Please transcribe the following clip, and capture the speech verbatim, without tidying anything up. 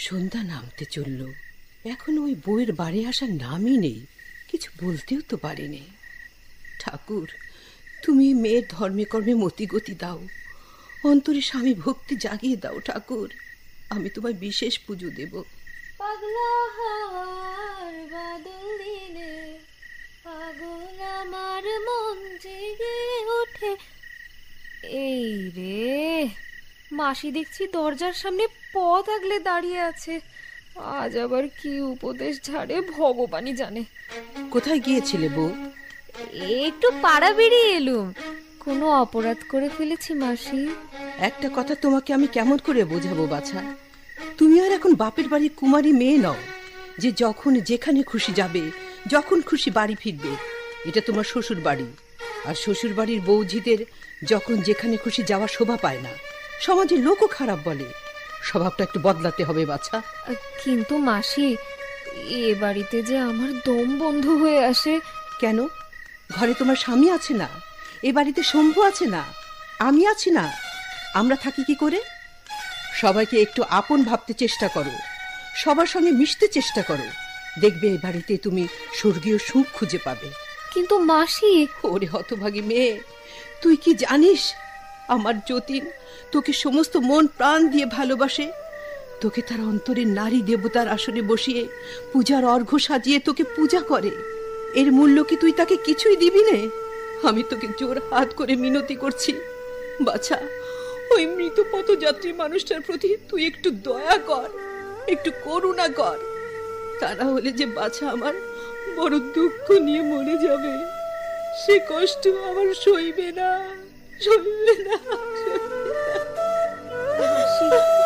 সন্ধ্যা নামতে চলল, এখন ওই বউয়ের বাড়ি আসার নামই নেই, কিছু বলতেও তো পারেনি। ঠাকুর, তুমি মেয়ের ধর্মে কর্মে মতিগতি দাও, অন্তরে স্বামী ভক্তি জাগিয়ে দাও ঠাকুর, আমি তোমায় বিশেষ পুজো দেব। পাগলা হওয়ার বাদল দিলে পাগল আমার মন জেগে ওঠে। এই রে, মাসি দেখছি দরজার সামনে পথ আগলে দাঁড়িয়ে আছে। আজ আবার কি উপদেশ ঝাড়ে ভগবানই জানে। কোথায় গিয়েছিলে বউ? একটু পাড়া বেরিয়ে এলুম। কোনো অপরাধ করে ফেলেছি মাসি? একটা কথা তোমাকে আমি কেমন করে বোঝাবো বাছা, তুমি আর এখন বাপের বাড়ির কুমারী মেয়ে নও যে যখন যেখানে খুশি যাবে, যখন খুশি বাড়ি ফিরবে। এটা তোমার শ্বশুর বাড়ি, আর শ্বশুর বাড়ির বৌঝিদের যখন যেখানে খুশি যাওয়া শোভা পায় না, সমাজের লোকও খারাপ বলে। স্বভাবটা একটু বদলাতে হবে বাছা। কিন্তু মাসি, এ বাড়িতে যে আমার দম বন্ধ হয়ে আসে। কেন? ঘরে তোমার স্বামী আছে না? এ বাড়িতে শম্ভু আছে না? আমি আছি না? আমরা থাকি কি করে? সবাইকে একটু আপন ভাবতে চেষ্টা করো, সবার সঙ্গে মিশতে চেষ্টা করো, দেখবে এই বাড়িতে তুমি স্বর্গীয় সুখ খুঁজে পাবে। কিন্তু মাসি। ওরে হতভাগী মেয়ে, তুই কি জানিস আমার যতীন তোকে সমস্ত মন প্রাণ দিয়ে ভালোবাসে। তোকে তার অন্তরের নারী দেবতার আসনে বসিয়ে পূজার অর্ঘ্য সাজিয়ে তোকে পূজা করে। এর মূল্য কি তুই তাকে কিছুই দিবি নে? আমি তোকে জোর হাত করে মিনতি করছি বাছা, ওই মৃত পথযাত্রী মানুষটার প্রতি তুই একটু দয়া কর, একটু করুণা কর। তা না হলে যে বাছা আমার বড় দুঃখ নিয়ে মরে যাবে, সে কষ্ট আমার সইবে না, সইবে না। মাসি